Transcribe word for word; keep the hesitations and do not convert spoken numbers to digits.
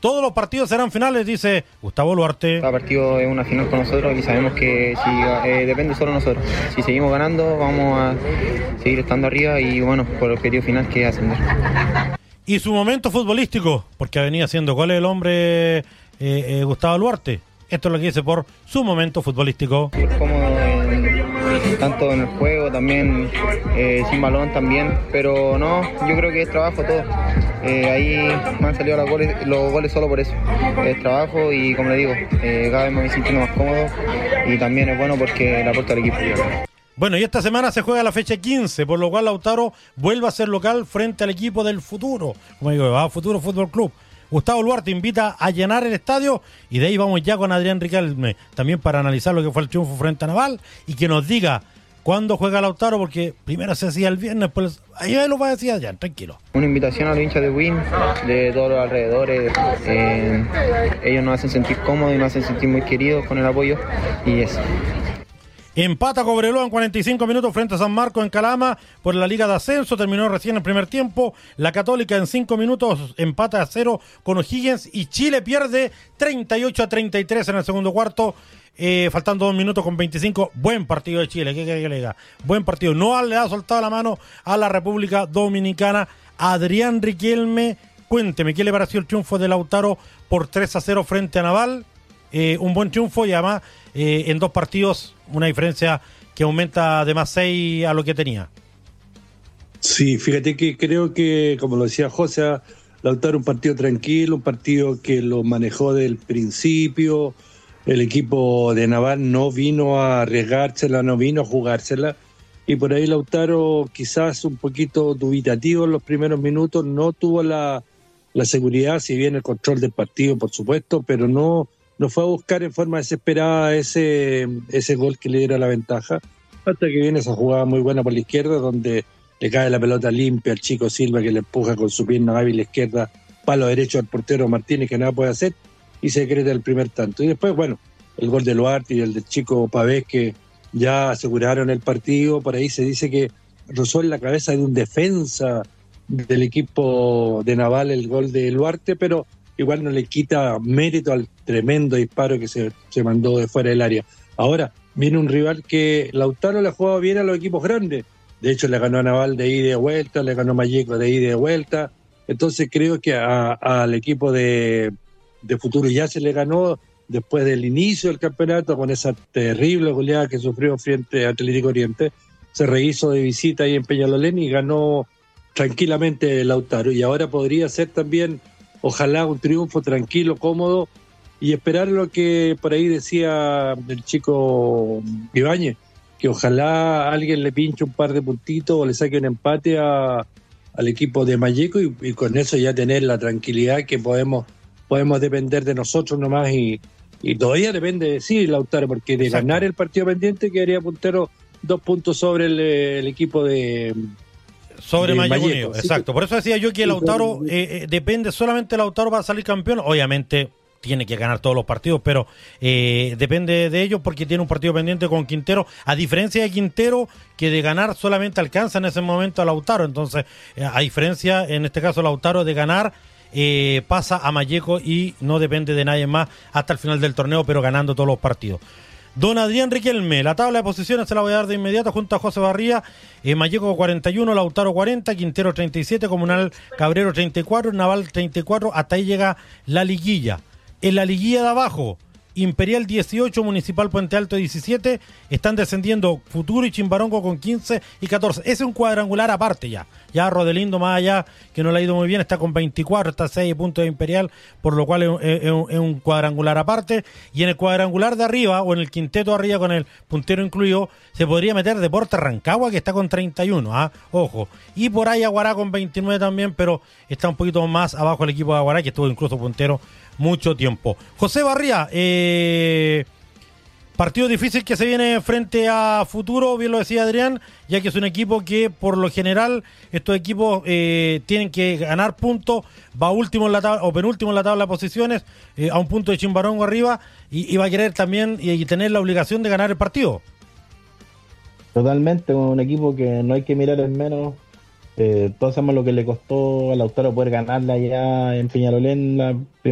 Todos los partidos serán finales, dice Gustavo Luarte. Cada partido es una final con nosotros y sabemos que si eh, depende solo de nosotros. Si seguimos ganando, vamos a seguir estando arriba y bueno, por el objetivo final que es ascender. Y su momento futbolístico, porque venía haciendo goles el hombre eh, eh, Gustavo Luarte. Esto es lo que dice por su momento futbolístico. Cómodo en, tanto en el juego, también eh, sin balón también, pero no, yo creo que es trabajo todo. Eh, ahí me han salido los goles, los goles solo por eso. Es trabajo y como le digo, eh, cada vez me voy sintiendo más cómodo y también es bueno porque le aporta al equipo. Bueno, y esta semana se juega la fecha quince, por lo cual Lautaro vuelve a ser local frente al equipo del Futuro, como digo, va a Futuro Fútbol Club. Gustavo Luarte invita a llenar el estadio y de ahí vamos ya con Adrián Riquelme, también para analizar lo que fue el triunfo frente a Naval y que nos diga cuándo juega Lautaro, porque primero se hacía el viernes, pues ahí lo va a decir Adrián, tranquilo. Una invitación a los hinchas de Win, de todos los alrededores, eh, ellos nos hacen sentir cómodos y nos hacen sentir muy queridos con el apoyo y eso. Empata Cobreloa en cuarenta y cinco minutos frente a San Marcos en Calama por la Liga de Ascenso. Terminó recién el primer tiempo. La Católica en cinco minutos empata a cero con O'Higgins y Chile pierde treinta y ocho a treinta y tres en el segundo cuarto. Eh, faltando dos minutos con veinticinco. Buen partido de Chile. ¿Qué quiere que le diga? Buen partido. No le ha soltado la mano a la República Dominicana. Adrián Riquelme, cuénteme, ¿qué le pareció el triunfo de Lautaro por tres a cero frente a Naval? Eh, un buen triunfo y además eh, en dos partidos una diferencia que aumenta de más seis a lo que tenía. Sí, fíjate que creo que, como lo decía José, Lautaro un partido tranquilo, un partido que lo manejó del principio. El equipo de Naval no vino a arriesgársela, no vino a jugársela, y por ahí Lautaro quizás un poquito dubitativo en los primeros minutos, no tuvo la, la seguridad, si bien el control del partido por supuesto, pero no no fue a buscar en forma desesperada ese, ese gol que le diera la ventaja, hasta que viene esa jugada muy buena por la izquierda, donde le cae la pelota limpia al Chico Silva, que le empuja con su pierna hábil la izquierda, palo derecho al portero Martínez, que nada puede hacer, y se decreta el primer tanto. Y después, bueno, el gol de Luarte y el del Chico Pavés, que ya aseguraron el partido. Por ahí se dice que rozó en la cabeza de un defensa del equipo de Naval el gol de Luarte, pero igual no le quita mérito al tremendo disparo que se, se mandó de fuera del área. Ahora viene un rival que Lautaro le ha jugado bien a los equipos grandes. De hecho, le ganó a Naval de ida y de vuelta, le ganó a Malleco de ida y de vuelta. Entonces creo que a, a, al equipo de, de Futuro ya se le ganó después del inicio del campeonato, con esa terrible goleada que sufrió frente a Atlético Oriente. Se rehizo de visita ahí en Peñalolén y ganó tranquilamente Lautaro. Y ahora podría ser también, ojalá, un triunfo tranquilo, cómodo, y esperar lo que por ahí decía el chico Ibáñez, que ojalá alguien le pinche un par de puntitos o le saque un empate a, al equipo de Malleco y, y con eso ya tener la tranquilidad que podemos podemos depender de nosotros nomás y, y todavía depende de sí, Lautaro, porque de Exacto. ganar el partido pendiente quedaría puntero dos puntos sobre el, el equipo de... Sobre Malleco, exacto. Por eso decía yo que Lautaro, eh, eh, depende solamente de Lautaro para salir campeón. Obviamente tiene que ganar todos los partidos, pero eh, depende de ellos porque tiene un partido pendiente con Quintero, a diferencia de Quintero, que de ganar solamente alcanza en ese momento a Lautaro. Entonces, eh, a diferencia, en este caso, Lautaro de ganar, eh, pasa a Malleco y no depende de nadie más hasta el final del torneo, pero ganando todos los partidos. Don Adrián Riquelme, la tabla de posiciones se la voy a dar de inmediato junto a José Barría. eh, Malleco cuarenta y uno, Lautaro cuarenta, Quintero treinta y siete, Comunal Cabrero treinta y cuatro, Naval treinta y cuatro, hasta ahí llega la liguilla. En la liguilla de abajo, Imperial dieciocho, Municipal Puente Alto diecisiete, están descendiendo Futuro y Chimbarongo con quince y catorce. Ese es un cuadrangular aparte ya. Ya Rodelindo, más allá, que no le ha ido muy bien, está con veinticuatro, está a seis puntos de Imperial, por lo cual es, es, es, un, es un cuadrangular aparte. Y en el cuadrangular de arriba, o en el quinteto arriba con el puntero incluido, se podría meter Deportes Rancagua, que está con treinta y uno, ¿ah? Ojo. Y por ahí Aguará con veintinueve también, pero está un poquito más abajo el equipo de Aguará, que estuvo incluso puntero mucho tiempo. José Barría, eh, partido difícil que se viene frente a Futuro, bien lo decía Adrián, ya que es un equipo que por lo general estos equipos eh, tienen que ganar puntos, va último en la tabla o penúltimo en la tabla de posiciones, eh, a un punto de Chimbarongo arriba, y, y va a querer también y, y tener la obligación de ganar el partido. Totalmente, un equipo que no hay que mirar en menos. Eh, todos sabemos lo que le costó a Lautaro poder ganarla allá en Peñalolén la